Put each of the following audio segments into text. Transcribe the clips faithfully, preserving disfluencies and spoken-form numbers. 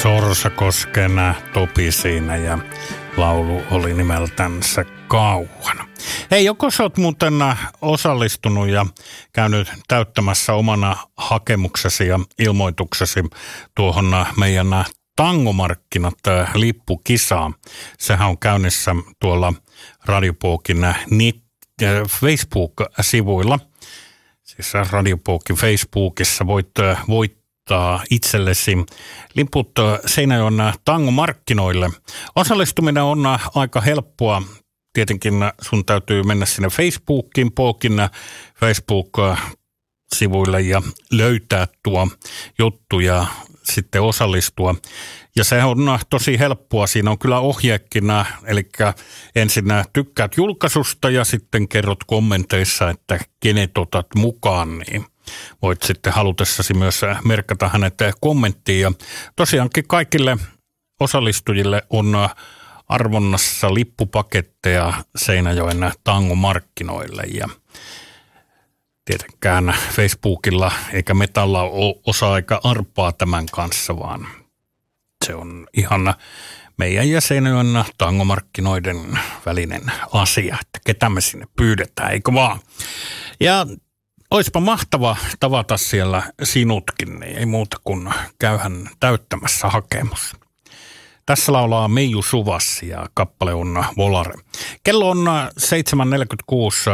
Sorsakosken Topi siinä ja laulu oli nimeltänsä Kauan. Hei, joko sä oot muuten osallistunut ja käynyt täyttämässä omana hakemuksesi ja ilmoituksesi tuohon meidän Tangomarkkinat lippukisaan. Sehän on käynnissä tuolla Radiopokin Facebook-sivuilla. Siis Radiopokin Facebookissa voit voittaa itsellesi liput Seinäjoen Tangomarkkinoille. Osallistuminen on aika helppoa. Tietenkin sun täytyy mennä sinne Facebookin, Pokin Facebook-sivuille ja löytää tuo juttu ja sitten osallistua. Ja se on tosi helppoa. Siinä on kyllä ohjeekin, eli ensin tykkäät julkaisusta ja sitten kerrot kommenteissa, että kenet otat mukaan, niin voit sitten halutessasi myös merkata hänet kommenttiin. Ja tosiaankin kaikille osallistujille on arvonnassa lippupaketteja Seinäjoen Tangomarkkinoille ja tietenkään Facebookilla eikä Metalla ole osa eikä arpaa tämän kanssa, vaan se on ihan meidän ja Seinäjoen Tangomarkkinoiden välinen asia, että ketä me sinne pyydetään, eikö vaan? Ja oispa mahtava tavata siellä sinutkin, niin ei muuta kuin käyhän täyttämässä hakemus. Tässä laulaa Meiju Suvassi ja kappale on Volare. Kello on seitsemän neljäkymmentäkuusi,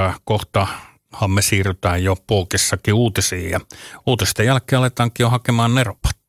kohtahan me siirrytään jo Pookissakin uutisiin ja uutisten jälkeen aletaankin jo hakemaan neropat.